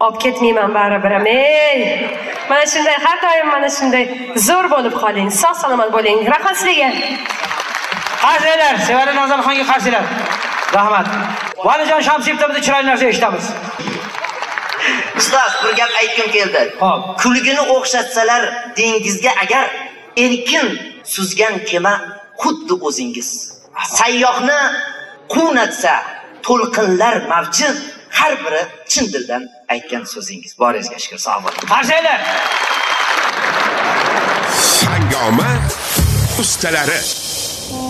Olib ketmayman baribir. Mana shunday har doim mana shunday zo'r bo'lib qoling. Sog' salomat bo'ling. Rahmat sizlarga. Qarshilar, Sevara Nazarxonga qarshilar. Rahmat. Valijon Shamsiyevdan biz chiroyli narsa eshitamiz. Ustoz, bir gap aytgim keldi. Xo'p. Kulgini o'xshatsalar dengizga agar erkin suzgan kema xuddi o'zingiz. Sayyohni quvnatsa to'lqinlar mavji, har biri chin dildan aytgan so'zingiz. Boringizga shukr, sog' bo'ling. Qarshilar. Hangoma ustalari